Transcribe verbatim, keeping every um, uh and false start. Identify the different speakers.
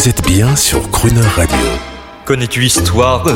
Speaker 1: Vous êtes bien sur Crooner Radio.
Speaker 2: Connais-tu l'histoire